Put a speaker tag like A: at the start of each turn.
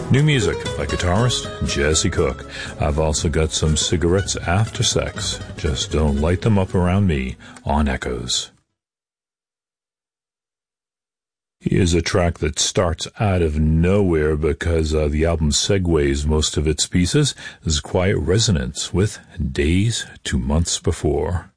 A: New music by guitarist Jesse Cook. I've also got some Cigarettes After Sex. Just don't light them up around me on Echoes. Here's a track that starts out of nowhere because the album segues most of its pieces. This is Quiet Resonance with Days to Months Before.